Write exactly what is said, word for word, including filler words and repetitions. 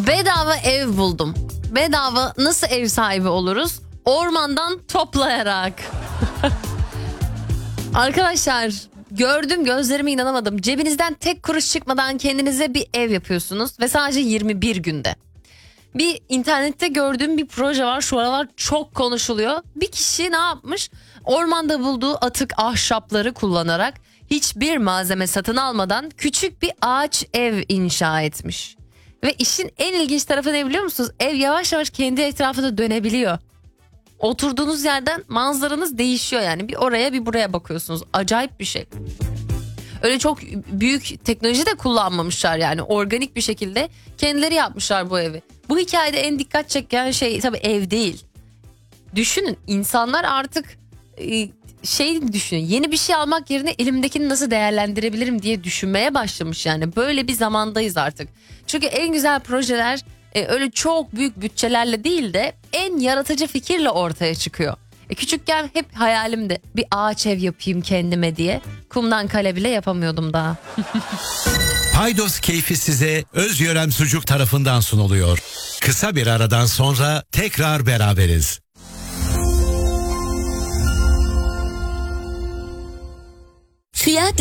Bedava ev buldum. Bedava nasıl ev sahibi oluruz? Ormandan toplayarak. Arkadaşlar gördüm, gözlerime inanamadım. Cebinizden tek kuruş çıkmadan kendinize bir ev yapıyorsunuz ve sadece yirmi bir günde. Bir internette gördüğüm bir proje var, şu aralar çok konuşuluyor. Bir kişi ne yapmış? Ormanda bulduğu atık ahşapları kullanarak hiçbir malzeme satın almadan küçük bir ağaç ev inşa etmiş. Ve işin en ilginç tarafı ne biliyor musunuz? Ev yavaş yavaş kendi etrafında dönebiliyor. Oturduğunuz yerden manzaranız değişiyor yani. Bir oraya bir buraya bakıyorsunuz. Acayip bir şey. Öyle çok büyük teknoloji de kullanmamışlar yani. Organik bir şekilde kendileri yapmışlar bu evi. Bu hikayede en dikkat çeken şey tabii ev değil. Düşünün, insanlar artık şey düşünün. Yeni bir şey almak yerine elimdekini nasıl değerlendirebilirim diye düşünmeye başlamış yani. Böyle bir zamandayız artık. Çünkü en güzel projeler e, öyle çok büyük bütçelerle değil de en yaratıcı fikirle ortaya çıkıyor. E, küçükken hep hayalimdi bir ağaç ev yapayım kendime diye. Kumdan kale bile yapamıyordum daha. Paydos keyfi size Özyörem Sucuk tarafından sunuluyor. Kısa bir aradan sonra tekrar beraberiz. Fiyat